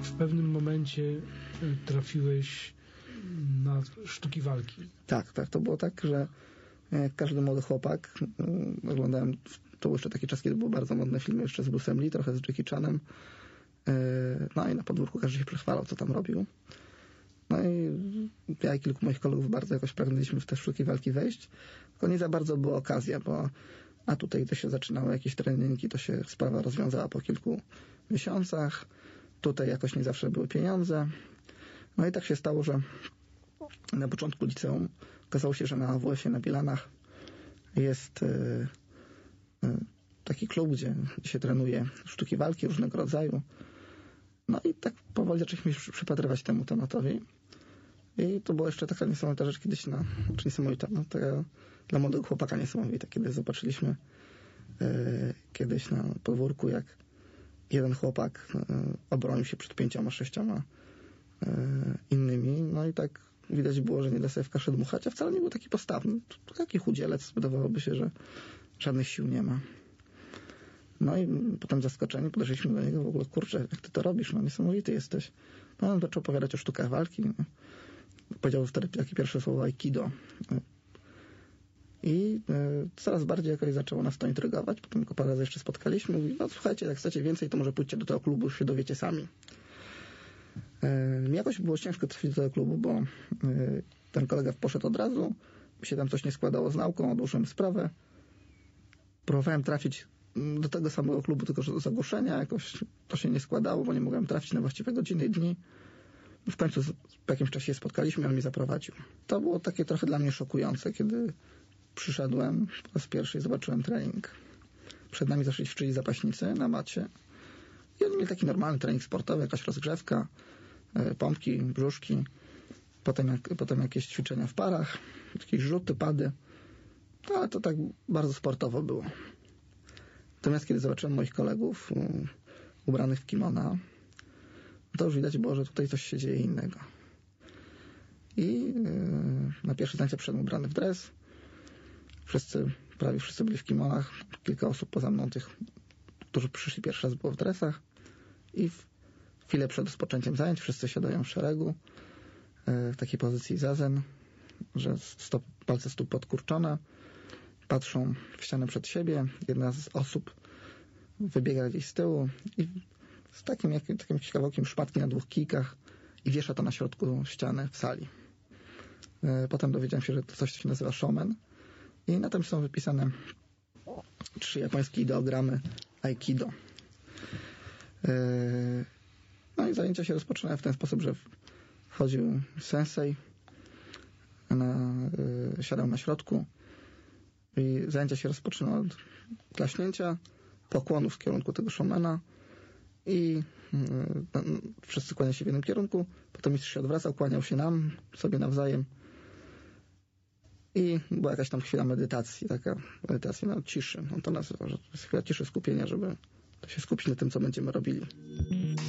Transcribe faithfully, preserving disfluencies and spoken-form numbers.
w pewnym momencie trafiłeś na sztuki walki. Tak, tak. To było tak, że jak każdy młody chłopak, oglądałem, to był jeszcze taki czas, kiedy były bardzo modne filmy jeszcze z Bruce'em Lee, trochę z Jackie Chanem. No i na podwórku każdy się przechwalał, co tam robił. No i ja i kilku moich kolegów bardzo jakoś pragnęliśmy w te sztuki walki wejść, tylko nie za bardzo była okazja, bo a tutaj to się zaczynały jakieś treningi, to się sprawa rozwiązała po kilku miesiącach. Tutaj jakoś nie zawsze były pieniądze. No i tak się stało, że na początku liceum okazało się, że na A W F-ie na Bielanach jest yy, yy, taki klub, gdzie się trenuje sztuki walki różnego rodzaju. No i tak powoli zaczęliśmy się przypatrywać temu tematowi. I to była jeszcze taka niesamowita rzecz kiedyś, na, czy niesamowita, no taka dla młodego chłopaka niesamowita, kiedy zobaczyliśmy yy, kiedyś na podwórku, jak jeden chłopak yy, obronił się przed pięcioma, sześcioma yy, innymi. No i tak widać było, że nie da sobie w kaszę dmuchać, a wcale nie był taki postawny. To taki chudzielec, wydawałoby się, że żadnych sił nie ma. No i potem zaskoczeni podeszliśmy do niego, w ogóle, kurczę, jak ty to robisz, no niesamowity jesteś. No on zaczął opowiadać o sztukach walki. No. Powiedział wtedy takie pierwsze słowo aikido. I y, coraz bardziej jakoś zaczęło nas to intrygować. Potem go parę razy jeszcze spotkaliśmy. Mówi, no słuchajcie, jak chcecie więcej, to może pójdźcie do tego klubu, już się dowiecie sami. Y, jakoś było ciężko trafić do tego klubu, bo y, ten kolega poszedł od razu, się tam coś nie składało z nauką, odłożyłem sprawę. Próbowałem trafić do tego samego klubu, tylko że do zagłoszenia jakoś to się nie składało, bo nie mogłem trafić na właściwe godziny i dni. W końcu po jakimś czasie się spotkaliśmy i on mnie zaprowadził. To było takie trochę dla mnie szokujące, kiedy przyszedłem po raz pierwszy i zobaczyłem trening. Przed nami zaszli ćwiczyli zapaśnicy na macie i oni mieli taki normalny trening sportowy, jakaś rozgrzewka, pompki, brzuszki, potem, jak, potem jakieś ćwiczenia w parach, jakieś rzuty, pady, ale to tak bardzo sportowo było. Natomiast kiedy zobaczyłem moich kolegów um, ubranych w kimona, to już widać było, że tutaj coś się dzieje innego. I yy, na pierwsze zajęcia przyszedłem ubrany w dres. Wszyscy, prawie wszyscy byli w kimonach. Kilka osób poza mną, tych, którzy przyszli pierwszy raz, było w dresach. I w chwilę przed rozpoczęciem zajęć wszyscy siadają w szeregu yy, w takiej pozycji zazen, że stop, palce stóp podkurczone, patrzą w ścianę przed siebie. Jedna z osób wybiega gdzieś z tyłu i z takim, jak, takim kawałkiem szmatki na dwóch kijkach i wiesza to na środku ściany w sali. Yy, potem dowiedziałem się, że to coś się nazywa showman i na tym są wypisane trzy japońskie ideogramy aikido. Yy, no i zajęcia się rozpoczynały w ten sposób, że wchodził sensei, na, yy, siadał na środku i zajęcia się rozpoczynały od klaśnięcia, pokłonów w kierunku tego showmana i yy, wszyscy kłaniali się w jednym kierunku, potem mistrz się odwracał, kłaniał się nam, sobie nawzajem i była jakaś tam chwila medytacji, taka medytacja na ciszy, on to nazywa, że to jest chwila ciszy, skupienia, żeby się skupić na tym, co będziemy robili.